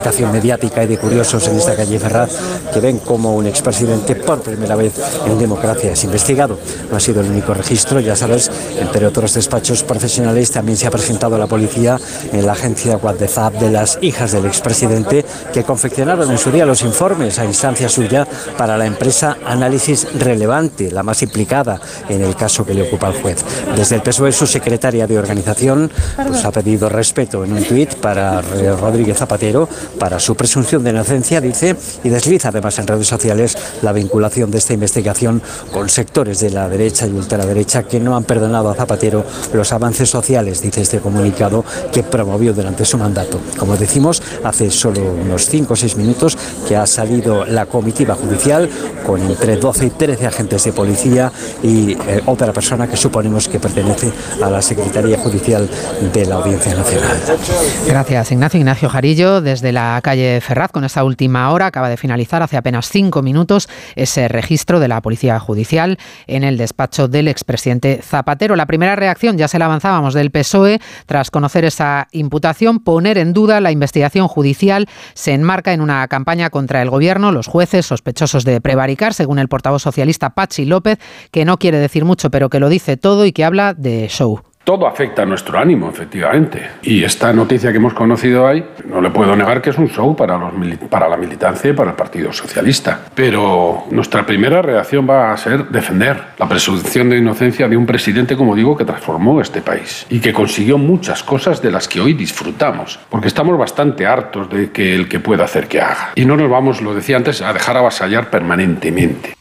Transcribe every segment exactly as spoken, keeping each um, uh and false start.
mediática y de curiosos en esta calle Ferraz que ven como un expresidente por primera vez en democracia es investigado. No ha sido el único registro, ya sabes, entre otros despachos profesionales también se ha presentado a la policía en la agencia WhatsApp de las hijas del expresidente que confeccionaron en su día los informes a instancia suya para la empresa Análisis Relevante, la más implicada en el caso que le ocupa al juez. Desde el P S O E, su secretaria de organización pues, ha pedido respeto en un tuit para Rodríguez Zapatero, para su presunción de inocencia, dice, y desliza además en redes sociales la vinculación de esta investigación con sectores de la derecha y ultraderecha que no han perdonado a Zapatero los avances sociales, dice este comunicado, que promovió durante su mandato. Como decimos, hace solo unos cinco o seis minutos que ha salido la comitiva judicial con entre doce y trece agentes de policía y eh, otra persona que suponemos que pertenece a la Secretaría Judicial de la Audiencia Nacional. Gracias, Ignacio. Ignacio Jarillo, desde la calle Ferraz, con esta última hora, acaba de finalizar hace apenas cinco minutos ese registro de la Policía Judicial en el despacho del expresidente Zapatero. La primera reacción, ya se la avanzábamos, del P S O E, tras conocer esa imputación, poner en duda la investigación judicial, se enmarca en una campaña contra el gobierno, los jueces sospechosos de prevaricar, según el portavoz socialista Patxi López, que no quiere decir mucho, pero que lo dice todo y que habla de show. Todo afecta a nuestro ánimo, efectivamente. Y esta noticia que hemos conocido hoy, no le puedo negar que es un show para, los, para la militancia y para el Partido Socialista. Pero nuestra primera reacción va a ser defender la presunción de inocencia de un presidente, como digo, que transformó este país y que consiguió muchas cosas de las que hoy disfrutamos. Porque estamos bastante hartos de que el que pueda hacer que haga. Y no nos vamos, lo decía antes, a dejar avasallar permanentemente.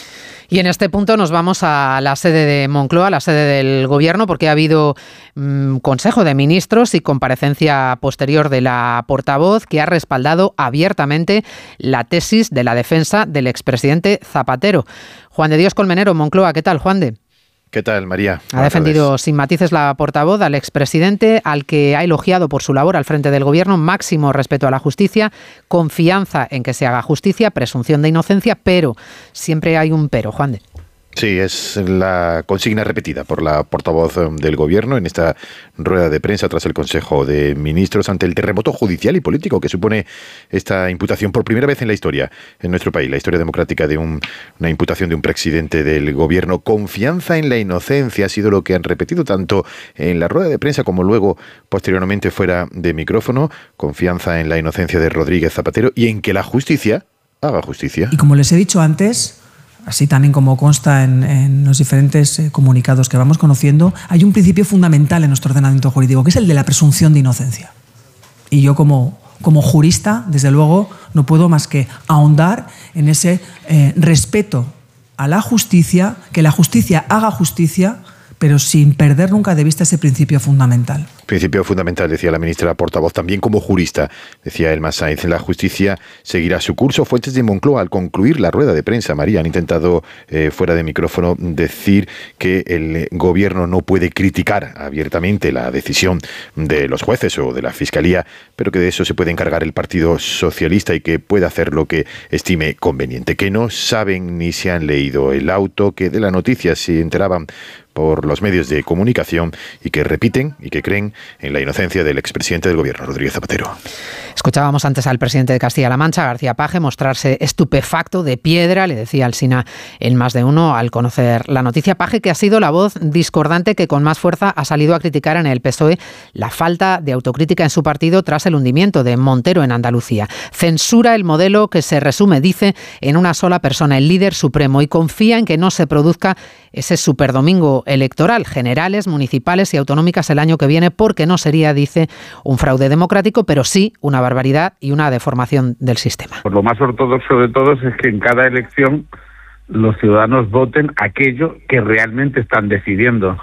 Y en este punto nos vamos a la sede de Moncloa, la sede del Gobierno, porque ha habido mmm, Consejo de Ministros y comparecencia posterior de la portavoz que ha respaldado abiertamente la tesis de la defensa del expresidente Zapatero. Juan de Dios Colmenero, Moncloa, ¿qué tal, Juan de? ¿Qué tal, María? Ha defendido sin matices la portavoz al expresidente, al que ha elogiado por su labor al frente del Gobierno, máximo respeto a la justicia, confianza en que se haga justicia, presunción de inocencia, pero siempre hay un pero, Juan de. Sí, es la consigna repetida por la portavoz del Gobierno en esta rueda de prensa tras el Consejo de Ministros ante el terremoto judicial y político que supone esta imputación por primera vez en la historia, en nuestro país, la historia democrática de un, una imputación de un presidente del Gobierno. Confianza en la inocencia ha sido lo que han repetido tanto en la rueda de prensa como luego posteriormente fuera de micrófono. Confianza en la inocencia de Rodríguez Zapatero y en que la justicia haga justicia. Y como les he dicho antes, así también como consta en, en los diferentes eh, comunicados que vamos conociendo, hay un principio fundamental en nuestro ordenamiento jurídico, que es el de la presunción de inocencia. Y yo como, como jurista, desde luego, no puedo más que ahondar en ese eh, respeto a la justicia, que la justicia haga justicia, pero sin perder nunca de vista ese principio fundamental. Principio fundamental, decía la ministra portavoz, también como jurista, decía Elma Sainz. La justicia seguirá su curso. Fuentes de Moncloa, al concluir la rueda de prensa, María, han intentado, eh, fuera de micrófono, decir que el Gobierno no puede criticar abiertamente la decisión de los jueces o de la Fiscalía, pero que de eso se puede encargar el Partido Socialista y que puede hacer lo que estime conveniente. Que no saben ni se han leído el auto, que de la noticia se enteraban por los medios de comunicación y que repiten y que creen en la inocencia del expresidente del Gobierno, Rodríguez Zapatero. Escuchábamos antes al presidente de Castilla-La Mancha, García Paje, mostrarse estupefacto, de piedra, le decía Alsina en Más de Uno al conocer la noticia. Paje, que ha sido la voz discordante que con más fuerza ha salido a criticar en el P S O E la falta de autocrítica en su partido tras el hundimiento de Montero en Andalucía. Censura el modelo que se resume, dice, en una sola persona, el líder supremo, y confía en que no se produzca ese superdomingo electoral, generales, municipales y autonómicas el año que viene, porque no sería, dice, un fraude democrático, pero sí una barbaridad y una deformación del sistema. Por lo más ortodoxo de todos es que en cada elección los ciudadanos voten aquello que realmente están decidiendo,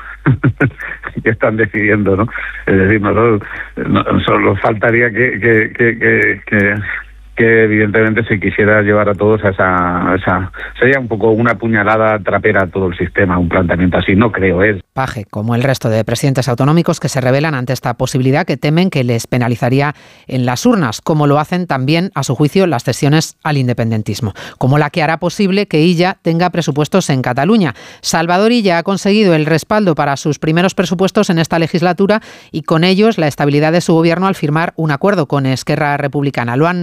que están decidiendo, ¿no? Es decir, no, no, no solo faltaría que, que, que, que, que que evidentemente se quisiera llevar a todos a esa, a esa... Sería un poco una puñalada trapera a todo el sistema, un planteamiento así, no creo, ¿eh? Paje, como el resto de presidentes autonómicos que se rebelan ante esta posibilidad que temen que les penalizaría en las urnas, como lo hacen también, a su juicio, las cesiones al independentismo, como la que hará posible que Illa tenga presupuestos en Cataluña. Salvador Illa ha conseguido el respaldo para sus primeros presupuestos en esta legislatura y con ellos la estabilidad de su gobierno al firmar un acuerdo con Esquerra Republicana. Lo han